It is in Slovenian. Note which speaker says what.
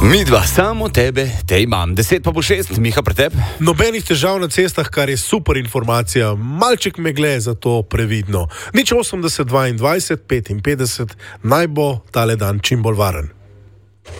Speaker 1: Midva, samo tebe, te imam. 5:10, Miha, pre tebi.
Speaker 2: Nobenih težav na cestah, kar je super informacija. Malček megle, zato previdno. 080 22 55, naj bo tale dan čim bolj varen.